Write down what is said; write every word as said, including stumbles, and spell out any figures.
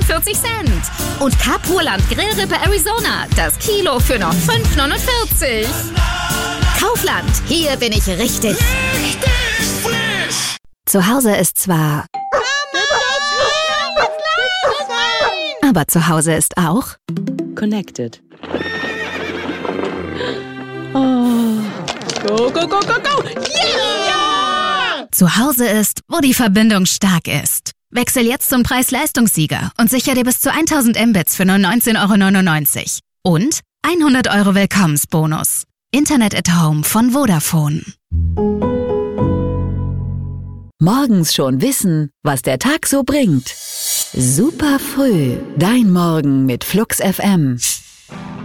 neunundvierzig Cent. Und Capurland Grillrippe Arizona, das Kilo für noch fünf neunundvierzig. Kaufland, hier bin ich richtig. Richtig frisch! Zu Hause ist zwar... Aber zu Hause ist auch... Connected. Oh. Go, go, go, go, go! Yeah! Zu Hause ist, wo die Verbindung stark ist. Wechsel jetzt zum Preis-Leistungssieger und sicher dir bis zu tausend Mbits für nur neunzehn Euro neunundneunzig. Und hundert Euro Willkommensbonus. Internet at Home von Vodafone. Morgens schon wissen, was der Tag so bringt. Super früh, dein Morgen mit Flux F M.